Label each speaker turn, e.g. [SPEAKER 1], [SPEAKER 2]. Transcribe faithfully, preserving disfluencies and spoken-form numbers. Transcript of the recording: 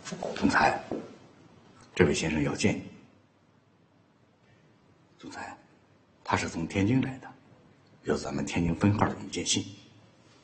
[SPEAKER 1] 总裁，这位先生要见你。总裁，他是从天津来的，有咱们天津分号的一件信。